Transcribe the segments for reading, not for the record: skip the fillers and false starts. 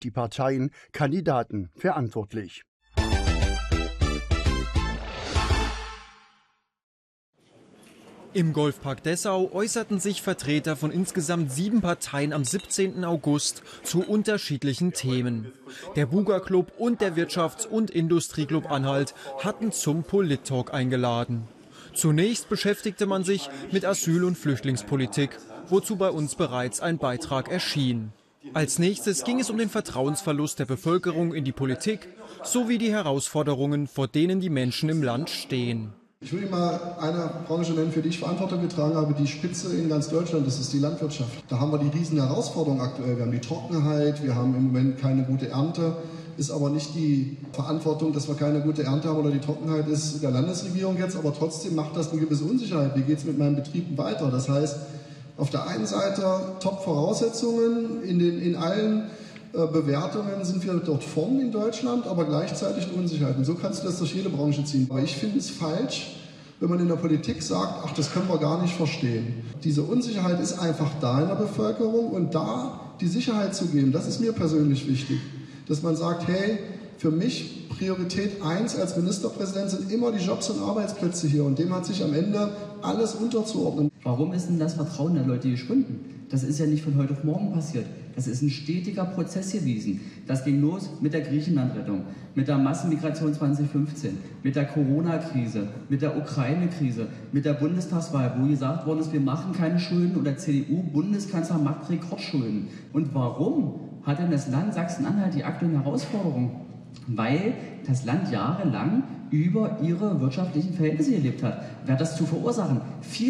die Parteien, Kandidaten verantwortlich. Im Golfpark Dessau äußerten sich Vertreter von insgesamt 7 Parteien am 17. August zu unterschiedlichen Themen. Der Buga Club und der Wirtschafts- und Industrieclub Anhalt hatten zum Polit-Talk eingeladen. Zunächst beschäftigte man sich mit Asyl- und Flüchtlingspolitik, wozu bei uns bereits ein Beitrag erschien. Als nächstes ging es um den Vertrauensverlust der Bevölkerung in die Politik sowie die Herausforderungen, vor denen die Menschen im Land stehen. Ich will Ihnen mal eine Branche nennen, für die ich Verantwortung getragen habe, die Spitze in ganz Deutschland, das ist die Landwirtschaft. Da haben wir die riesen Herausforderung aktuell. Wir haben die Trockenheit, wir haben im Moment keine gute Ernte. Ist aber nicht die Verantwortung, dass wir keine gute Ernte haben oder die Trockenheit ist der Landesregierung jetzt, aber trotzdem macht das eine gewisse Unsicherheit. Wie geht es mit meinen Betrieben weiter? Das heißt, auf der einen Seite Top-Voraussetzungen in allen Bewertungen sind wir dort vorn in Deutschland, aber gleichzeitig eine Unsicherheit. Und so kannst du das durch jede Branche ziehen. Aber ich finde es falsch, wenn man in der Politik sagt, ach, das können wir gar nicht verstehen. Diese Unsicherheit ist einfach da in der Bevölkerung und da die Sicherheit zu geben, das ist mir persönlich wichtig. Dass man sagt, hey, für mich Priorität 1 als Ministerpräsident sind immer die Jobs und Arbeitsplätze hier und dem hat sich am Ende alles unterzuordnen. Warum ist denn das Vertrauen der Leute geschwunden? Das ist ja nicht von heute auf morgen passiert. Das ist ein stetiger Prozess gewesen. Das ging los mit der Griechenland-Rettung, mit der Massenmigration 2015, mit der Corona-Krise, mit der Ukraine-Krise, mit der Bundestagswahl, wo gesagt worden ist, wir machen keine Schulden und der CDU-Bundeskanzler macht Rekordschulden. Und warum hat denn das Land Sachsen-Anhalt die aktuellen Herausforderungen? Weil das Land jahrelang über ihre wirtschaftlichen Verhältnisse gelebt hat. Wer hat das zu verursachen?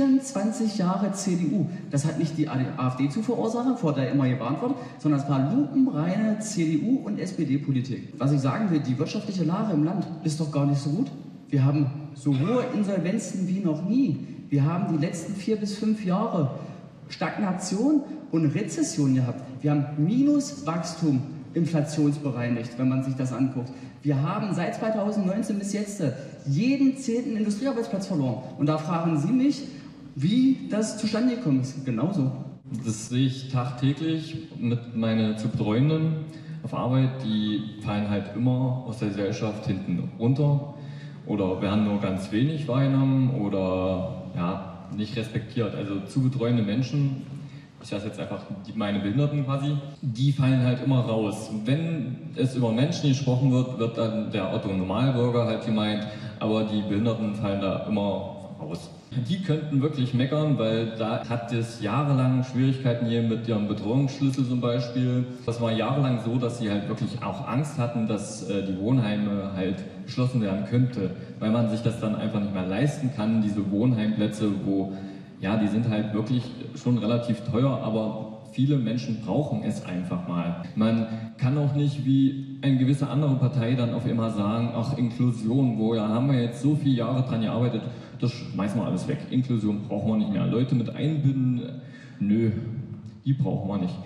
24 Jahre CDU. Das hat nicht die AfD zu verursachen, vor der immer gewarnt wird, sondern es war lupenreine CDU- und SPD-Politik. Was ich sagen will, die wirtschaftliche Lage im Land ist doch gar nicht so gut. Wir haben so hohe Insolvenzen wie noch nie. Wir haben die letzten 4 bis 5 Jahre Stagnation und Rezession gehabt. Wir haben Minuswachstum, inflationsbereinigt, wenn man sich das anguckt. Wir haben seit 2019 bis jetzt jeden 10. Industriearbeitsplatz verloren. Und da fragen Sie mich, wie das zustande gekommen ist. Genauso. Das sehe ich tagtäglich mit meinen zu Betreuenden auf Arbeit. Die fallen halt immer aus der Gesellschaft hinten runter oder werden nur ganz wenig wahrgenommen oder ja, nicht respektiert. Also zu betreuende Menschen, ich sage jetzt einfach meine Behinderten quasi, die fallen halt immer raus. Wenn es über Menschen gesprochen wird, wird dann der Otto-Normalbürger halt gemeint, aber die Behinderten fallen da immer raus. Die könnten wirklich meckern, weil da hat es jahrelang Schwierigkeiten hier mit ihrem Betreuungsschlüssel zum Beispiel. Das war jahrelang so, dass sie halt wirklich auch Angst hatten, dass die Wohnheime halt geschlossen werden könnte, weil man sich das dann einfach nicht mehr leisten kann, diese Wohnheimplätze, wo ja, die sind halt wirklich schon relativ teuer, aber viele Menschen brauchen es einfach mal. Man kann auch nicht wie eine gewisse andere Partei dann auf immer sagen, ach, Inklusion, wo ja haben wir jetzt so viele Jahre dran gearbeitet, das schmeißen wir alles weg. Inklusion brauchen wir nicht mehr. Leute mit einbinden, nö, die brauchen wir nicht.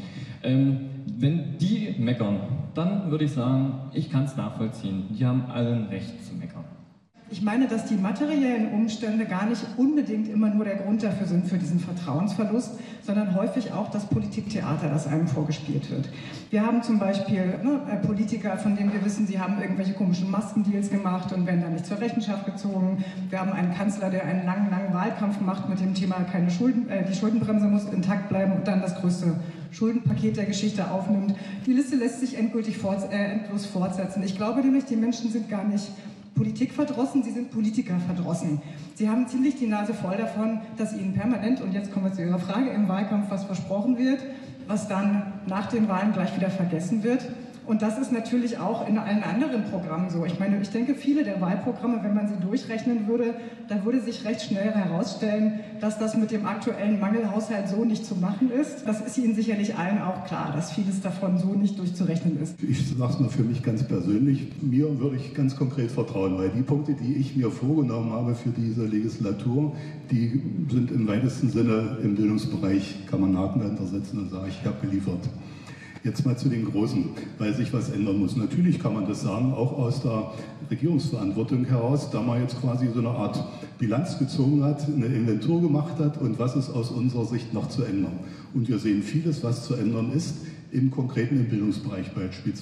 Wenn die meckern, dann würde ich sagen, ich kann es nachvollziehen. Die haben allen Recht zu meckern. Ich meine, dass die materiellen Umstände gar nicht unbedingt immer nur der Grund dafür sind, für diesen Vertrauensverlust, sondern häufig auch das Politiktheater, das einem vorgespielt wird. Wir haben zum Beispiel Politiker, von denen wir wissen, sie haben irgendwelche komischen Maskendeals gemacht und werden dann nicht zur Rechenschaft gezogen. Wir haben einen Kanzler, der einen langen Wahlkampf macht mit dem Thema, keine Schulden, die Schuldenbremse muss intakt bleiben und dann das größte Schuldenpaket der Geschichte aufnimmt. Die Liste lässt sich endlos fortsetzen. Ich glaube nämlich, die Menschen sind gar nicht politikverdrossen, sie sind Politikerverdrossen. Sie haben ziemlich die Nase voll davon, dass ihnen permanent, und jetzt kommen wir zu Ihrer Frage, im Wahlkampf was versprochen wird, was dann nach den Wahlen gleich wieder vergessen wird. Und das ist natürlich auch in allen anderen Programmen so. Ich meine, ich denke, viele der Wahlprogramme, wenn man sie durchrechnen würde, dann würde sich recht schnell herausstellen, dass das mit dem aktuellen Mangelhaushalt so nicht zu machen ist. Das ist Ihnen sicherlich allen auch klar, dass vieles davon so nicht durchzurechnen ist. Ich sage es nur für mich ganz persönlich, mir würde ich ganz konkret vertrauen, weil die Punkte, die ich mir vorgenommen habe für diese Legislatur, die sind im weitesten Sinne im Bildungsbereich, kann man einen Haken dahinter setzen und sagen, ich habe geliefert. Jetzt mal zu den Großen, weil sich was ändern muss. Natürlich kann man das sagen, auch aus der Regierungsverantwortung heraus, da man jetzt quasi so eine Art Bilanz gezogen hat, eine Inventur gemacht hat und was ist aus unserer Sicht noch zu ändern. Und wir sehen vieles, was zu ändern ist, im konkreten im Bildungsbereich beispielsweise.